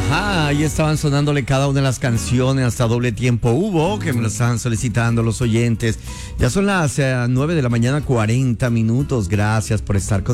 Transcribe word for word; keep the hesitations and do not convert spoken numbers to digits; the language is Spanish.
Ajá, ahí estaban sonándole cada una de las canciones, hasta doble tiempo hubo, que me lo estaban solicitando los oyentes. Ya son las eh, nueve de la mañana, cuarenta minutos. Gracias por estar con